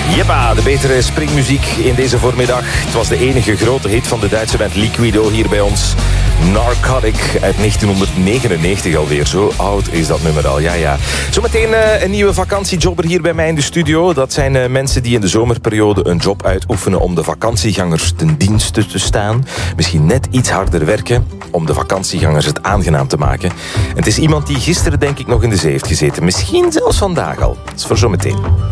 Jeppa, de betere springmuziek in deze voormiddag. Het was de enige grote hit van de Duitse band Liquido hier bij ons. Narcotic uit 1999 alweer. Zo oud is dat nummer al, ja. Zometeen een nieuwe vakantiejobber hier bij mij in de studio. Dat zijn mensen die in de zomerperiode een job uitoefenen om de vakantiegangers ten dienste te staan. Misschien net iets harder werken om de vakantiegangers het aangenaam te maken. En het is iemand die gisteren denk ik nog in de zee heeft gezeten. Misschien zelfs vandaag al. Dat is voor zometeen.